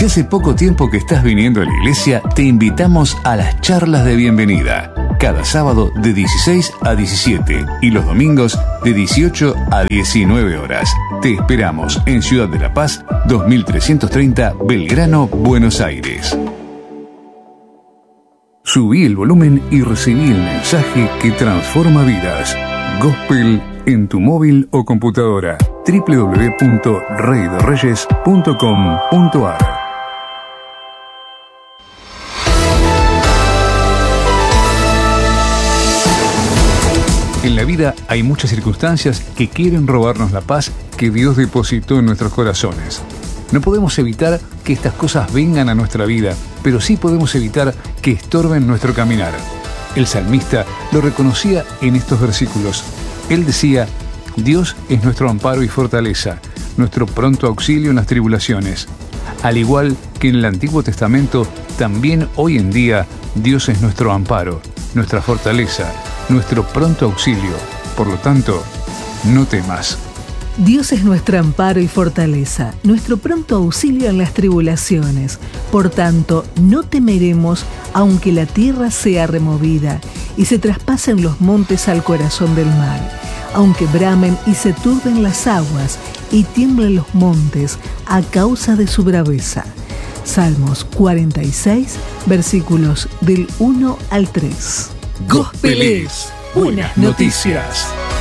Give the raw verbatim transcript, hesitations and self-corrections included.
Si hace poco tiempo que estás viniendo a la iglesia, te invitamos a las charlas de bienvenida. Cada sábado de dieciséis a diecisiete y los domingos de dieciocho a diecinueve horas. Te esperamos en Ciudad de la Paz, dos mil trescientos treinta, Belgrano, Buenos Aires. Subí el volumen y recibí el mensaje que transforma vidas. Gospel en tu móvil o computadora. doble u doble u doble u punto rey de reyes punto com punto a r. En la vida hay muchas circunstancias que quieren robarnos la paz que Dios depositó en nuestros corazones. No podemos evitar que estas cosas vengan a nuestra vida, pero sí podemos evitar que estorben nuestro caminar. El salmista lo reconocía en estos versículos. Él decía: Dios es nuestro amparo y fortaleza, nuestro pronto auxilio en las tribulaciones. Al igual que en el Antiguo Testamento, también hoy en día Dios es nuestro amparo, nuestra fortaleza, nuestro pronto auxilio. Por lo tanto, no temas. Dios es nuestro amparo y fortaleza, nuestro pronto auxilio en las tribulaciones. Por tanto, no temeremos, aunque la tierra sea removida y se traspasen los montes al corazón del mar, aunque bramen y se turben las aguas y tiemblen los montes a causa de su braveza. Salmos cuarenta y seis, versículos del uno al tres. Gospel es Buenas Noticias.